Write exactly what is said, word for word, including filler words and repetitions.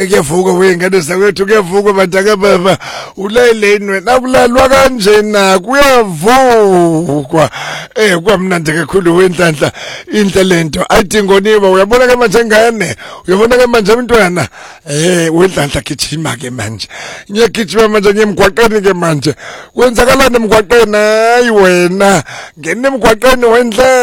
kuyavuka wengane sakwethu kuyavuka badaka baba ulayileni wena akulalwa kanjena kuyavukwa eh kwamnandi kakhulu wenhlanhla inhlelento athi ngoniba uyabona ke manje ngane uyabona ke manje umntwana eh wenhlanhla gijima ke manje ngiyagijima manje ngiyemgwaqeni ke manje kwenzakalani emgwaqeni hayi wena ngene emgwaqeni wenhlanhla